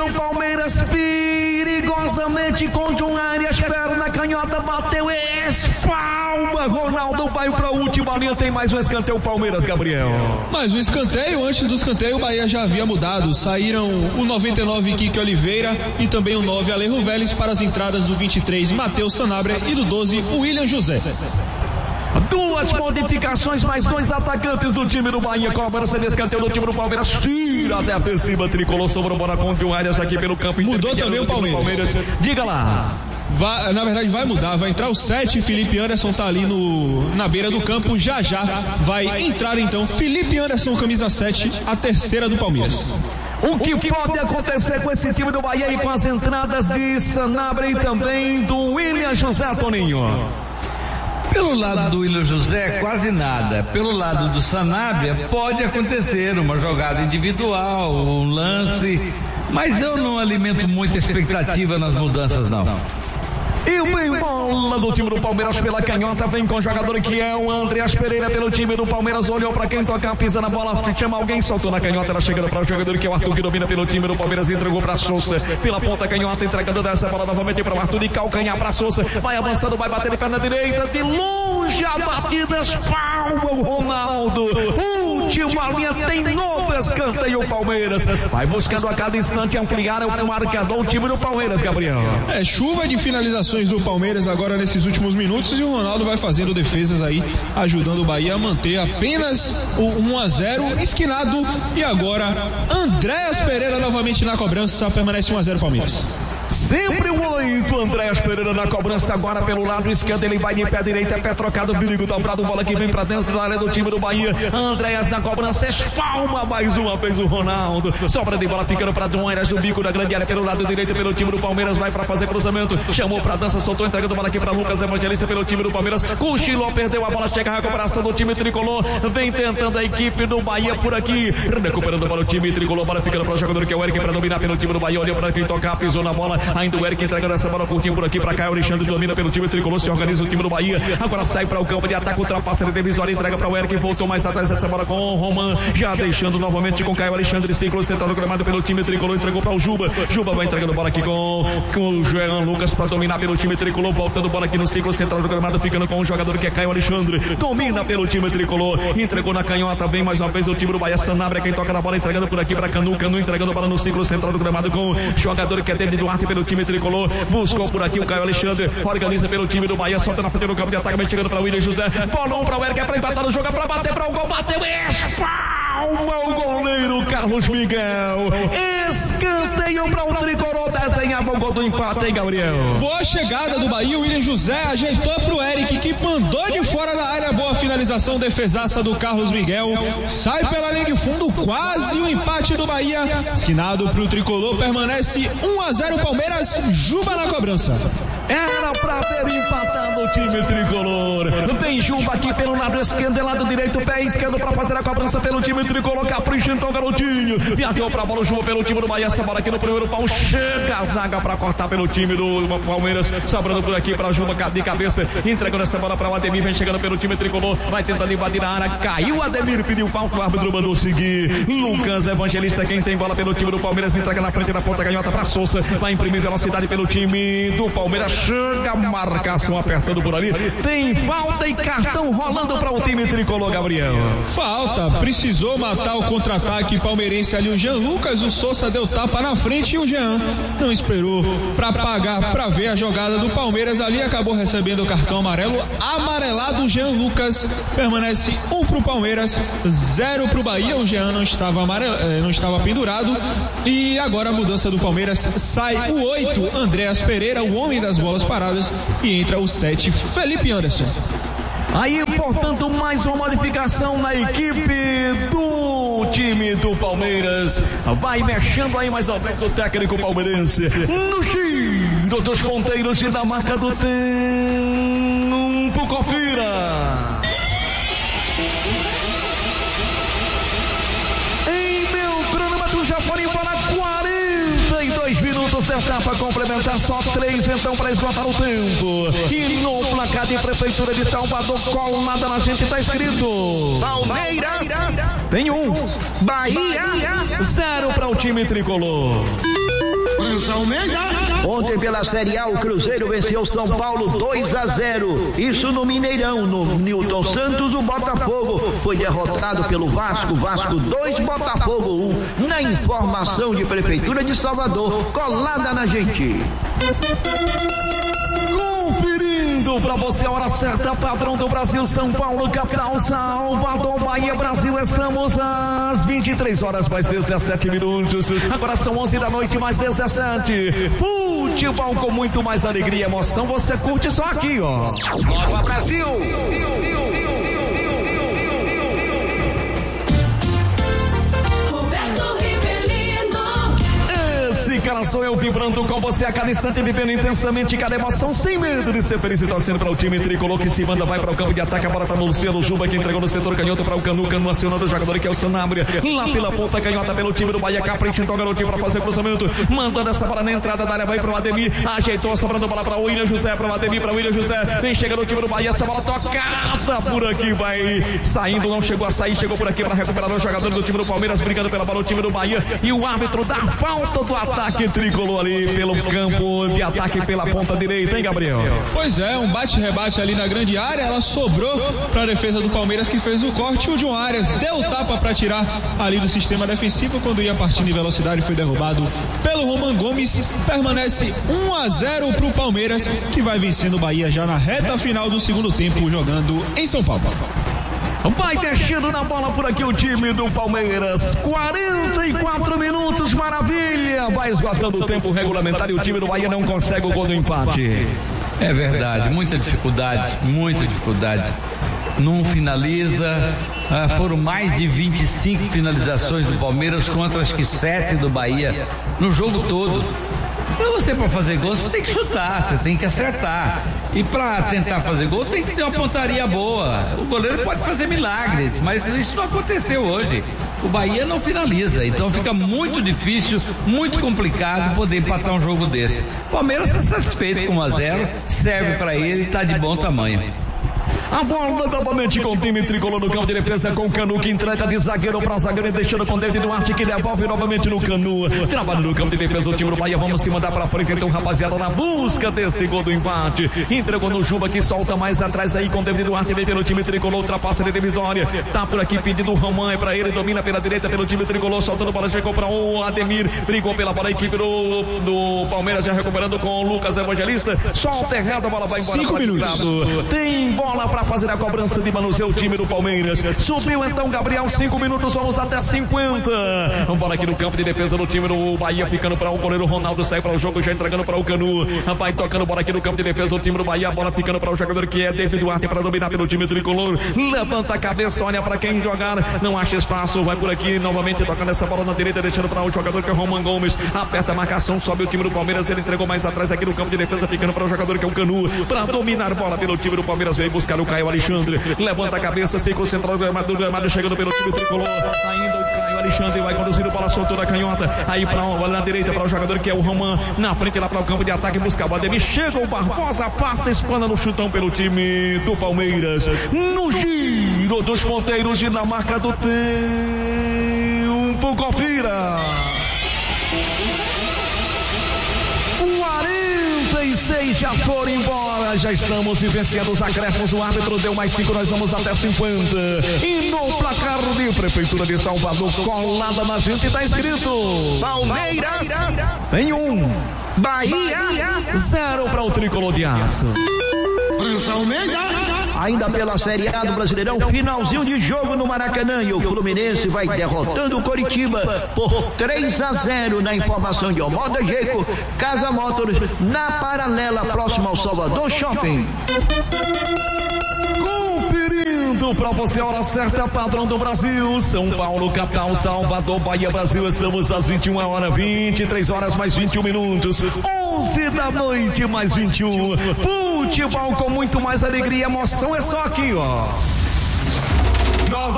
do Palmeiras, perigosamente contra um área, perna canhota, bateu, espalma, Ronaldo vai pra última linha, tem mais um escanteio Palmeiras, Gabriel. Mais um escanteio, antes do escanteio o Bahia já havia mudado, saíram o 99 Kike Oliveira e também o 9 Alejo Vélez para as entradas do 23 Matheus Sanabria e do 12 William José. Duas modificações, mais dois atacantes do time do Bahia. Cobrança de escanteio do time do Palmeiras. Tira até a cima, tricolor, sobrou bola contra o Arias aqui pelo campo. Mudou também o Palmeiras. Diga lá. Na verdade vai mudar, vai entrar o 7, Felipe Anderson tá ali na beira do campo, já vai entrar então Felipe Anderson, camisa 7, a terceira do Palmeiras. O que pode acontecer com esse time do Bahia e com as entradas de Sanabria e também do William José, Toninho? Pelo lado do William José, quase nada. Pelo lado do Sanabria, pode acontecer uma jogada individual, um lance, mas eu não alimento muita expectativa nas mudanças, não. E vem bola do time do Palmeiras pela canhota, vem com o jogador que é o Andreas Pereira pelo time do Palmeiras, olhou pra quem tocar, pisa na bola, chama alguém, soltou na canhota, ela chegando para o jogador que é o Arthur, que domina pelo time do Palmeiras, entregou pra Souza, pela ponta canhota, entregando dessa bola novamente para o Arthur, de calcanhar pra Souza, vai avançando, vai bater de perna direita, de longe a batida, espalma o Ronaldo, última linha, tem novo escanteio o Palmeiras, vai buscando a cada instante ampliar o marcador, o time do Palmeiras, Gabriel. Chuva de finalizações do Palmeiras agora nesses últimos minutos e o Ronaldo vai fazendo defesas aí, ajudando o Bahia a manter apenas o 1-0 esquinado. E agora Andreas Pereira novamente na cobrança, permanece 1-0 Palmeiras. Sempre o 8, Andreas Pereira na cobrança agora pelo lado esquerdo, ele vai de pé direito, é pé trocado, perigo dobrado, bola que vem pra dentro da área do time do Bahia, Andreas na cobrança, espalma mais uma vez o Ronaldo, sobra de bola ficando pra Duanas do bico da grande área pelo lado direito, pelo time do Palmeiras, vai pra fazer cruzamento, chamou pra dança, soltou, entregando bola aqui pra Lucas Evangelista pelo time do Palmeiras, cochilou, perdeu a bola, chega a recuperação do time tricolor, vem tentando a equipe do Bahia por aqui, recuperando para o time tricolor, bola ficando para o jogador que é o Eric pra dominar pelo time do Bahia, olhou pra quem tocar, pisou na bola, ainda o Eric entregando essa bola curtinho por aqui pra cá, o Alexandre domina pelo time tricolor, se organiza o time do Bahia, agora sai para o campo de ataque, ultrapassa ele, divisória, entrega para o Eric, voltou mais atrás essa bola com o Roman, já deixando novamente com Caio Alexandre, ciclo central do gramado pelo time tricolor, entregou para o Juba vai entregando bola aqui com o Jean Lucas para dominar pelo time tricolor, voltando bola aqui no ciclo central do gramado, ficando com o jogador que é Caio Alexandre, domina pelo time tricolor, entregou na canhota, bem mais uma vez o time do Bahia, Sanabria quem toca na bola, entregando por aqui para Canu entregando bola no ciclo central do gramado com o jogador que é David Duarte pelo time tricolor, buscou por aqui o Caio Alexandre, organiza pelo time do Bahia, solta na frente do campo de ataque, vai chegando para o William José, bolão para o Eric, é para empatar o jogo, é para bater para o gol, bateu, espalma o goleiro Carlos Miguel, escanteio para o tricolor, desenhava o gol do empate, hein, Gabriel? Boa chegada do Bahia, o William José ajeitou pro Eric, que mandou de fora da área, boa finalização, defesaça do Carlos Miguel, sai pela linha de fundo, quase o empate do Bahia, esquinado pro tricolor, permanece 1-0 Palmeiras, Juba na cobrança. Era pra ter empatado o time tricolor, vem Juba aqui pelo lado esquerdo, lado direito, pé esquerdo pra fazer a cobrança pelo time tricolor, capricha então garotinho, viajou pra bola, Juba pelo time do Bahia, essa bola aqui no primeiro pau, chega a zaga pra cortar pelo time do Palmeiras, sobrando por aqui pra Juba de cabeça, entregando essa bola pra o Ademir, vem chegando pelo time tricolor, vai tentando invadir a área, caiu o Ademir, pediu falta, o árbitro mandou seguir, Lucas Evangelista, quem tem bola pelo time do Palmeiras, entrega na frente da ponta canhota pra Souza, vai imprimir velocidade pelo time do Palmeiras, chega a marcação apertando por ali, tem falta e cartão rolando para o time tricolor, Gabriel. Falta, precisou matar o contra-ataque palmeirense ali, o Jean Lucas, o Souza deu tapa na frente e o Jean não esperou pra pagar, pra ver a jogada do Palmeiras ali, acabou recebendo o cartão amarelado, Jean Lucas, permanece 1 pro Palmeiras, 0 pro Bahia, o Jean não estava pendurado, e agora a mudança do Palmeiras, sai o 8, Andreas Pereira, o homem das bolas paradas, e entra o 7, Felipe Anderson. Aí, portanto, mais uma modificação na equipe do time do Palmeiras. Vai mexendo aí mais ou menos o técnico palmeirense. No giro dos ponteiros e da marca do tempo, confira. Em meu cronômetro já foram embora 42 minutos da etapa complementar, só 3 então para esgotar o tempo. E no placar de Prefeitura de Salvador, colada na gente, tá escrito Palmeiras tem 1, Bahia 0 para o time tricolor. Ontem pela Série A, o Cruzeiro venceu São Paulo 2-0. Isso no Mineirão. No Newton Santos, o Botafogo foi derrotado pelo Vasco. Vasco 2, Botafogo 1. Na informação de Prefeitura de Salvador, colada na gente. Conferindo pra você a hora certa, padrão do Brasil, São Paulo, capital, Salvador, Bahia, Brasil. Estamos às 23 horas mais 17 minutos. Agora são 11 da noite mais 17. Futebol com muito mais alegria e emoção. Você curte só aqui, ó. Nova Brasil. Esse cara sou eu vibrando com você a cada instante, vivendo intensamente cada emoção, sem medo de ser feliz e torcendo para o time tricolor que se manda, vai para o campo de ataque. A bola tá no Luciano Juba, que entregou no setor canhoto para o Canu acionando o jogador que é o Sanabria, lá pela ponta canhota pelo time do Bahia. Capricha então o garotinho para fazer o cruzamento, mandando essa bola na entrada da área, vai para o Ademir, ajeitou, sobrando bola para o William José, para o Ademir, para o William José, vem chegando o time do Bahia, essa bola tocada por aqui, vai saindo, não chegou a sair, chegou por aqui para recuperar o jogador do time do Palmeiras, brigando pela bola o time do Bahia, e o árbitro dá falta do ataque tricolor ali pelo campo de ataque pela ponta direita, hein, Gabriel? Pois é, um bate-rebate ali na grande área, ela sobrou para a defesa do Palmeiras, que fez o corte. O John Arias deu tapa para tirar ali do sistema defensivo, quando ia partindo em velocidade, foi derrubado pelo Roman Gomes. Permanece 1-0 pro Palmeiras, que vai vencendo o Bahia já na reta final do segundo tempo, jogando em São Paulo. Vai deixando na bola por aqui o time do Palmeiras. 44 minutos, maravilha. Vai esgotando o tempo regulamentar e o time do Bahia não consegue o gol do empate. É verdade, muita dificuldade. Não finaliza. Foram mais de 25 finalizações do Palmeiras contra acho que 7 do Bahia no jogo todo. Você, para fazer gol, você tem que chutar, você tem que acertar. E para tentar fazer gol, tem que ter uma pontaria boa. O goleiro pode fazer milagres, mas isso não aconteceu hoje. O Bahia não finaliza, então fica muito difícil, muito complicado poder empatar um jogo desse. O Palmeiras está satisfeito com 1-0, serve para ele e está de bom tamanho. A bola novamente com o time tricolor no campo de defesa, com o Canu que entrega de zagueiro para zagueiro, deixando com o David Duarte, que devolve novamente no Canu. Trabalho no campo de defesa o time do Bahia, vamos se mandar para frente então, rapaziada, na busca deste gol do empate. Entregou no Juba, que solta mais atrás aí com o David Duarte, vem pelo time tricolor, ultrapassa de divisória, tá por aqui pedindo o Roman, é para ele, domina pela direita pelo time tricolor, soltando bola, chegou para o Ademir, brigou pela bola, a equipe do Palmeiras já recuperando com o Lucas Evangelista, solta errado, a bola vai embora. 5 minutos. Tem bola para fazer a cobrança de manuseio o time do Palmeiras. Subiu então Gabriel, 5 minutos, vamos até 50. Vamos aqui no campo de defesa do time do Bahia, ficando para o goleiro Ronaldo, sai para o jogo, já entregando para o Canu. Vai tocando bola aqui no campo de defesa o time do Bahia, a bola ficando para o jogador que é David Duarte para dominar pelo time tricolor. Levanta a cabeça, olha para quem jogar, não acha espaço, vai por aqui novamente tocando essa bola na direita, deixando para o jogador que é o Roman Gomes. Aperta a marcação, sobe o time do Palmeiras, ele entregou mais atrás aqui no campo de defesa, ficando para o jogador que é o Canu, para dominar a bola pelo time do Palmeiras, veio buscar o Caio Alexandre. Levanta a cabeça, ciclo central do gramado, chegando pelo time tricolor. Ainda o Caio Alexandre vai conduzindo bola solta da canhota. Aí na direita para o jogador que é o Roman. Na frente lá para o campo de ataque, busca o Ademir. Chega o Barbosa, afasta, espana no chutão pelo time do Palmeiras. No giro dos ponteiros e na marca do tempo, confira. 46 já foram embora, já estamos vivenciando os acréscimos, o árbitro deu mais 5, nós vamos até 50. E no placar de Prefeitura de Salvador, colada na gente, tá escrito Palmeiras tem 1, Bahia 0 para o tricolor de aço. Ainda pela Série A do Brasileirão, finalzinho de jogo no Maracanã, e o Fluminense vai derrotando o Coritiba por 3-0 na informação de Almoda Jeco, Casa Motors, na paralela próxima ao Salvador Shopping. Conferindo pra você a hora certa, padrão do Brasil, São Paulo, capital, Salvador, Bahia, Brasil. Estamos às 21 horas, 23 horas mais 21 minutos, 11 da noite mais 21. Futebol com muito mais alegria e emoção é só aqui, ó.